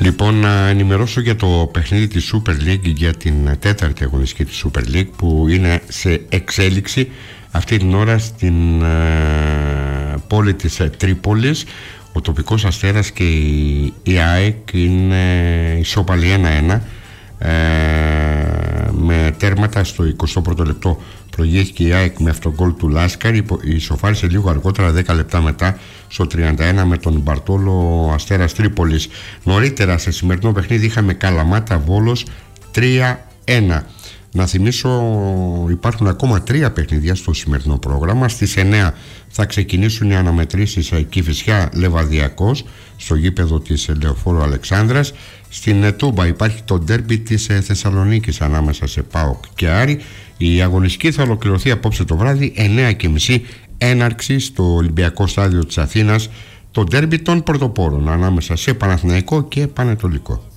Λοιπόν, να ενημερώσω για το παιχνίδι της Super League, για την τέταρτη αγωνιστική της Super League που είναι σε εξέλιξη αυτή την ώρα στην πόλη της Τρίπολης. Ο τοπικός Αστέρας και η ΑΕΚ είναι ισόπαλοι 1-1 με τέρματα. Στο 21ο λεπτό προηγήθηκε η ΑΕΚ με αυτόν γκολ του Λάσκαρη, ισοφάρισε λίγο αργότερα 10 λεπτά μετά στο 31 με τον Μπαρτόλο Αστέρας Τρίπολης. Νωρίτερα σε σημερινό παιχνίδι είχαμε Καλαμάτα Βόλος 3-1. Να θυμίσω, υπάρχουν ακόμα 3 παιχνίδια στο σημερινό πρόγραμμα. Στις 9 θα ξεκινήσουν οι αναμετρήσεις Κηφισιά Λεβαδιακός στο γήπεδο της Λεωφόρου Αλεξάνδρας. Στην Τούμπα υπάρχει το ντέρμπι της Θεσσαλονίκης ανάμεσα σε ΠΑΟΚ και Άρη. Η αγωνιστική θα ολοκληρωθεί απόψε το βράδυ 9:30, έναρξη στο Ολυμπιακό Στάδιο της Αθήνας, το ντέρμπι των Πρωτοπόρων ανάμεσα σε Παναθηναϊκό και Πανετολικό.